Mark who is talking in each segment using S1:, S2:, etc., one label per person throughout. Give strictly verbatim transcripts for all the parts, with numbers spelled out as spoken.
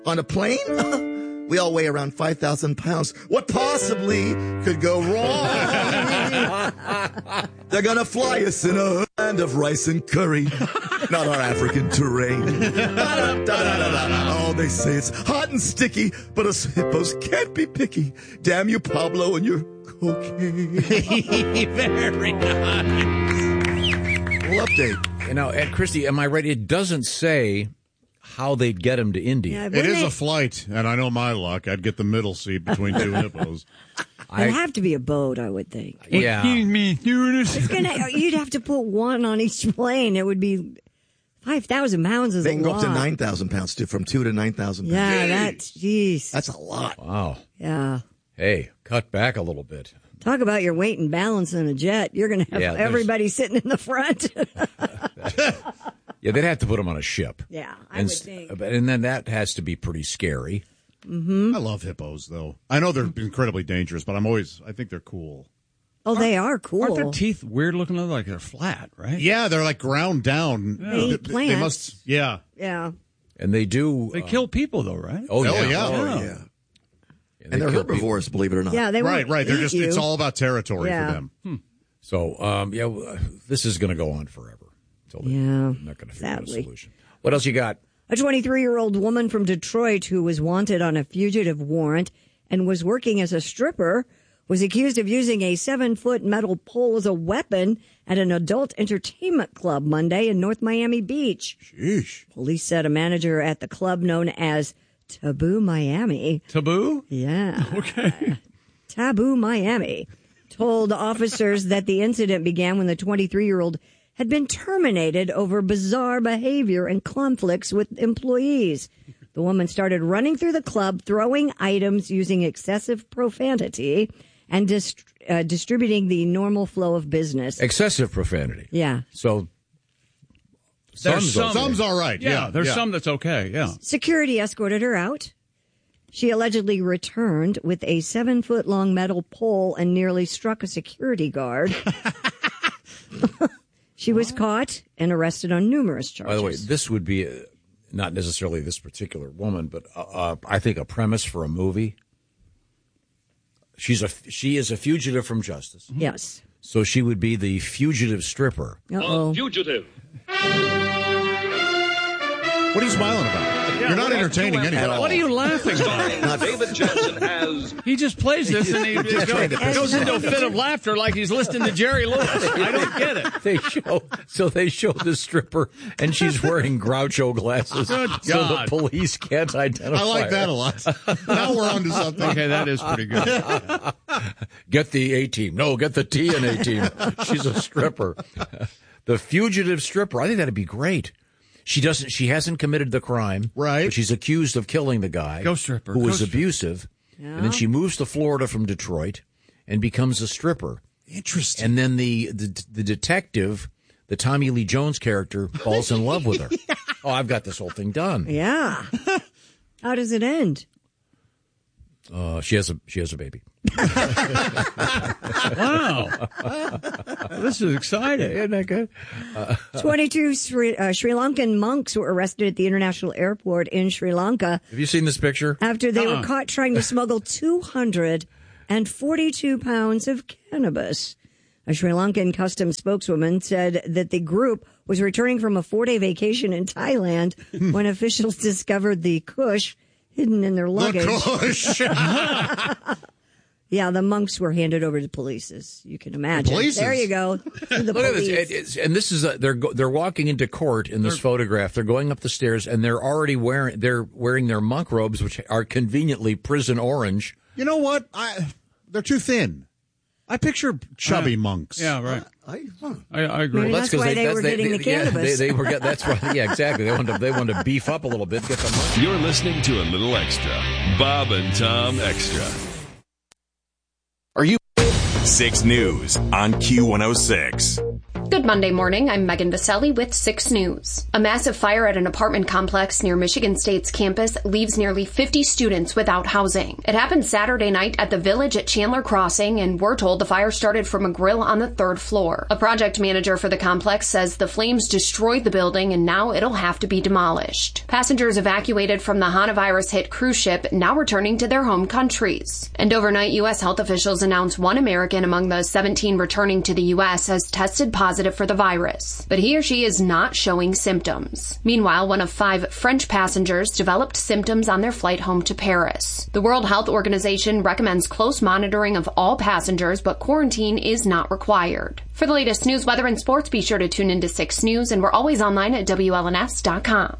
S1: On a plane? We all weigh around five thousand pounds. What possibly could go wrong? They're gonna fly us in a land of rice and curry, not our African terrain. Oh, they say it's hot and sticky, but us hippos can't be picky. Damn you, Pablo, and your cocaine.
S2: Very nice.
S1: We'll update.
S3: You know, Ed Christie, am I right? It doesn't say how they'd get him to India.
S4: Yeah, it is they... a flight, and I know my luck. I'd get the middle seat between two hippos.
S5: It'd have to be a boat, I would think.
S3: Yeah.
S2: Excuse me, stewardess.
S5: It's gonna, you'd have to put one on each plane. It would be five thousand pounds is
S1: they
S5: a
S1: can go
S5: lot.
S1: up to nine thousand pounds, too, from two to nine thousand pounds.
S5: Yeah, that's, jeez.
S1: That's a lot.
S3: Wow.
S5: Yeah.
S3: Hey, cut back a little bit.
S5: Talk about your weight and balance in a jet. You're going to have
S3: Yeah,
S5: everybody sitting in the front.
S3: Yeah, they'd have to put him on a ship.
S5: Yeah, I
S3: and,
S5: would think.
S3: And then that has to be pretty scary.
S5: Mm-hmm.
S4: I love hippos, though. I know they're incredibly dangerous, but I'm always, I think they're cool.
S5: Oh, they are cool.
S2: Aren't their teeth weird looking? Like they're flat, right?
S4: Yeah, they're like ground down.
S5: They eat
S4: They,
S5: plants.
S4: they must, yeah.
S5: Yeah.
S3: And they do.
S2: They
S3: uh,
S2: kill people, though, right?
S3: Oh,
S4: Oh,
S3: yeah.
S4: yeah.
S1: Oh,
S2: Yeah.
S1: yeah.
S3: And,
S1: And
S3: they
S1: they're
S3: kill
S1: herbivores,
S3: people.
S1: believe it or not.
S5: Yeah, they
S4: Right,
S5: won't
S4: right. They're
S5: eat
S4: just,
S5: you.
S4: it's all about territory
S5: Yeah.
S4: for them.
S3: Hmm. So, um, yeah, w- this is going to go on forever. Until they,
S5: Yeah,
S3: I'm not going to figure out a
S5: sadly.
S3: solution. What else you got?
S5: A twenty-three-year-old woman from Detroit who was wanted on a fugitive warrant and was working as a stripper was accused of using a seven-foot metal pole as a weapon at an adult entertainment club Monday in North Miami Beach.
S4: Sheesh.
S5: Police said a manager at the club known as Taboo Miami.
S2: Taboo?
S5: Yeah.
S2: Okay.
S5: Taboo Miami told officers that the incident began when the twenty-three-year-old had been terminated over bizarre behavior and conflicts with employees. The woman started running through the club, throwing items using excessive profanity and dist- uh, distributing the normal flow of business.
S3: Excessive profanity.
S5: Yeah.
S3: So,
S2: There's
S3: some's
S2: some.
S3: okay.
S4: Some's all right.
S2: Yeah,
S4: Yeah,
S2: there's
S4: yeah.
S2: some that's okay. Yeah.
S5: Security escorted her out. She allegedly returned with a seven-foot-long metal pole and nearly struck a security guard. She was caught and arrested on numerous charges.
S3: By the way, this would be uh, not necessarily this particular woman, but uh, uh, I think a premise for a movie. She's a she is a fugitive from justice.
S5: Yes.
S3: So she would be the fugitive stripper.
S5: Uh-oh.
S6: Fugitive.
S4: What are you smiling about? You're not entertaining anyone.
S2: What are you laughing about?
S6: David Jensen as
S2: He just plays this and he just goes, goes into a fit of laughter like he's listening to Jerry Lewis. I don't get it.
S3: They show so they show the stripper and she's wearing Groucho glasses,
S2: Good
S3: so the
S2: God.
S3: police can't identify.
S4: I like that a
S3: her.
S4: lot. Now we're on to something.
S2: Okay, that is pretty good.
S3: Get the A team. No, get the T N A team. She's a stripper. The fugitive stripper. I think that'd be great. She doesn't. She hasn't committed the crime,
S4: Right.
S3: But she's accused of killing the guy,
S2: Go stripper,
S3: who
S2: go
S3: was
S2: stripper.
S3: abusive, and then she moves to Florida from Detroit and becomes a stripper.
S4: Interesting.
S3: And then the the, the detective, the Tommy Lee Jones character, falls in love with her. Yeah. Oh, I've got this whole thing done.
S5: Yeah. How does it end?
S3: Uh, she has a she has a baby.
S2: Wow. This is exciting.
S3: Isn't that good?
S5: twenty-two Sri, uh, Sri Lankan monks were arrested at the international airport in Sri Lanka
S3: Have you seen this picture?
S5: after they
S2: Uh-uh.
S5: were caught trying to smuggle two hundred forty-two pounds of cannabis. A Sri Lankan customs spokeswoman said that the group was returning from a four-day vacation in Thailand when officials discovered the kush hidden in their luggage.
S4: The Kush.
S5: Yeah, the monks were handed over to police, as you can imagine.
S4: police?
S5: There you go. To the
S3: Look at
S5: police.
S3: this, It- it's- and this is a, they're go, they're walking into court in this photograph. They're going up the stairs, and they're already wearing they're wearing their monk robes, which are conveniently prison orange.
S4: You know what? I they're too thin. I picture chubby monks.
S2: Yeah, right.
S1: I, huh.
S2: I, I agree.
S5: Maybe that's
S3: 'cause
S5: why they were getting the
S3: yeah,
S5: cannabis.
S3: they, they were get, that's right. Yeah, exactly. They wanted to, they wanted to beef up a little bit, get the money.
S6: You're listening to a little extra. Bob and Tom Extra.
S7: Are you six News on Q one oh six? Good Monday morning. I'm Megan Vaselli with six News. A massive fire at an apartment complex near Michigan State's campus leaves nearly fifty students without housing. It happened Saturday night at the Village at Chandler Crossing, and we're told the fire started from a grill on the third floor. A project manager for the complex says the flames destroyed the building and now it'll have to be demolished. Passengers evacuated from the Hanavirus-hit cruise ship now returning to their home countries. And overnight, U S health officials announced one American among the seventeen returning to the U S has tested positive for the virus, but he or she is not showing symptoms. Meanwhile, one of five French passengers developed symptoms on their flight home to Paris. The World Health Organization recommends close monitoring of all passengers, but quarantine is not required. For the latest news, weather, and sports, be sure to tune into six News, and we're always online at W L N S dot com.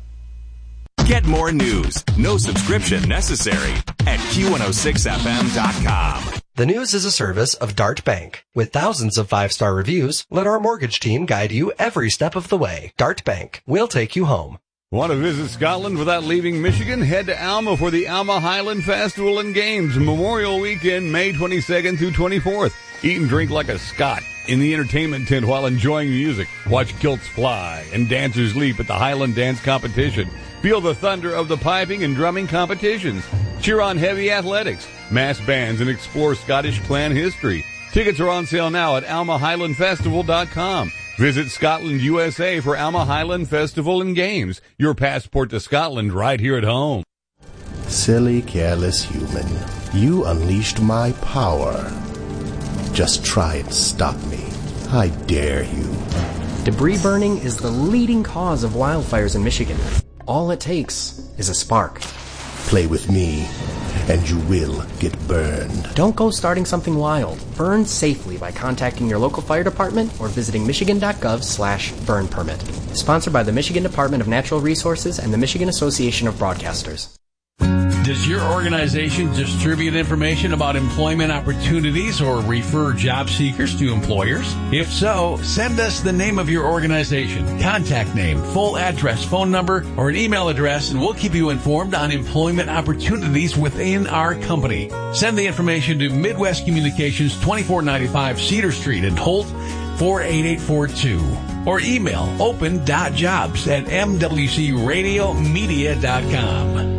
S8: Get more news, no subscription necessary, at Q one oh six F M dot com.
S9: The News is a service of Dart Bank. With thousands of five-star reviews, let our mortgage team guide you every step of the way. Dart Bank. We'll take you home.
S6: Want to visit Scotland without leaving Michigan? Head to Alma for the Alma Highland Festival and Games Memorial Weekend, May twenty-second through twenty-fourth. Eat and drink like a Scot in the entertainment tent while enjoying music. Watch kilts fly and dancers leap at the Highland Dance Competition. Feel the thunder of the piping and drumming competitions. Cheer on heavy athletics, mass bands, and explore Scottish clan history. Tickets are on sale now at alma highland festival dot com. Visit Scotland, U S A for Alma Highland Festival and Games. Your passport to Scotland right here at home.
S10: Silly, careless human. You unleashed my power. Just try and stop me. I dare you.
S11: Debris burning is the leading cause of wildfires in Michigan. All it takes is a spark.
S10: Play with me, and you will get burned.
S11: Don't go starting something wild. Burn safely by contacting your local fire department or visiting michigan.gov slash burn permit. Sponsored by the Michigan Department of Natural Resources and the Michigan Association of Broadcasters.
S12: Does your organization distribute information about employment opportunities or refer job seekers to employers? If so, send us the name of your organization, contact name, full address, phone number, or an email address, and we'll keep you informed on employment opportunities within our company. Send the information to Midwest Communications, twenty-four ninety-five Cedar Street in Holt, four eight eight four two. Or email open dot jobs at m w c radio media dot com.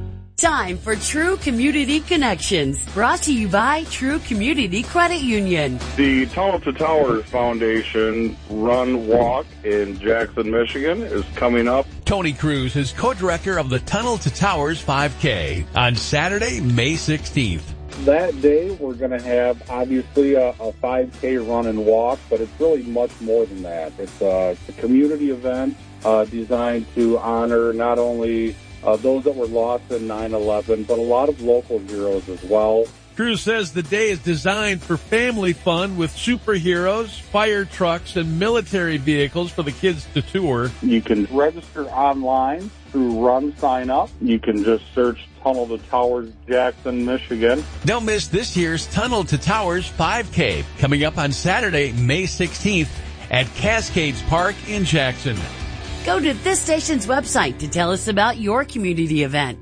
S13: Time for True Community Connections, brought to you by True Community Credit Union.
S14: The Tunnel to Towers Foundation Run Walk in Jackson, Michigan is coming up.
S12: Tony Cruz is co-director of the Tunnel to Towers five K on Saturday, May sixteenth.
S14: That day, we're going to have, obviously, a, a five K run and walk, but it's really much more than that. It's a, a community event uh, designed to honor not only Uh, those that were lost in nine eleven, but a lot of local heroes as well.
S12: Cruz says the day is designed for family fun with superheroes, fire trucks, and military vehicles for the kids to tour.
S14: You can register online through Run Sign Up. You can just search Tunnel to Towers, Jackson, Michigan.
S12: Don't miss this year's Tunnel to Towers five K, coming up on Saturday, May sixteenth at Cascades Park in Jackson.
S13: Go to this station's website to tell us about your community event.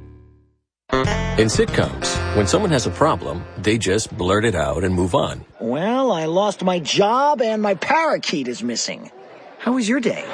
S15: In sitcoms, when someone has a problem, they just blurt it out and move on.
S16: Well, I lost my job and my parakeet is missing. How was your day?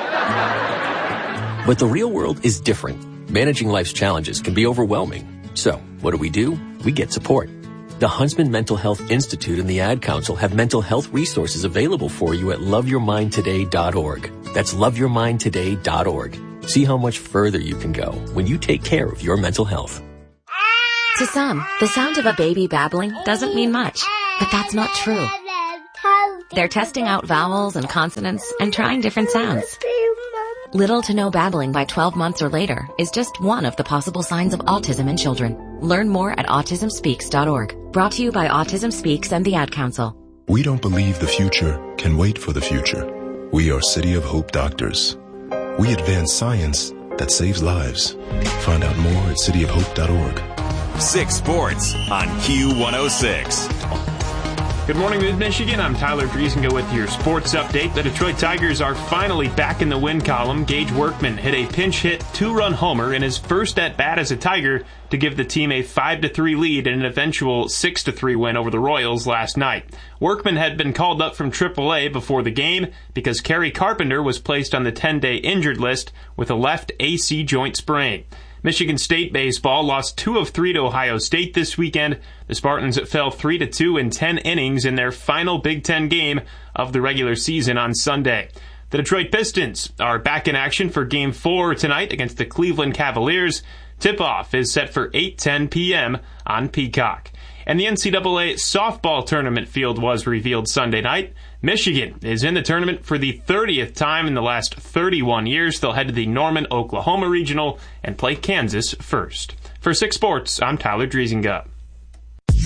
S15: But the real world is different. Managing life's challenges can be overwhelming. So, what do we do? We get support. The Huntsman Mental Health Institute and the Ad Council have mental health resources available for you at love your mind today dot org. That's love your mind today dot org. See how much further you can go when you take care of your mental health.
S17: To some, the sound of a baby babbling doesn't mean much, but that's not true. They're testing out vowels and consonants and trying different sounds. Little to no babbling by twelve months or later is just one of the possible signs of autism in children. Learn more at autism speaks dot org. Brought to you by Autism Speaks and the Ad Council.
S18: We don't believe the future can wait for the future. We are City of Hope doctors. We advance science that saves lives. Find out more at city of hope dot org.
S8: Six Sports on Q one oh six.
S19: Good morning, Mid-Michigan. I'm Tyler Driesinga with your sports update. The Detroit Tigers are finally back in the win column. Gage Workman hit a pinch hit two-run homer in his first at-bat as a Tiger to give the team a five to three lead in an eventual six to three win over the Royals last night. Workman had been called up from triple A before the game because Kerry Carpenter was placed on the ten-day injured list with a left A C joint sprain. Michigan State baseball lost two of three to Ohio State this weekend. The Spartans fell three to two in ten innings in their final Big Ten game of the regular season on Sunday. The Detroit Pistons are back in action for Game four tonight against the Cleveland Cavaliers. Tip-off is set for eight ten p.m. on Peacock. And the N C double A softball tournament field was revealed Sunday night. Michigan is in the tournament for the thirtieth time in the last thirty-one years. They'll head to the Norman, Oklahoma Regional and play Kansas first. For Six Sports, I'm Tyler Driesinga.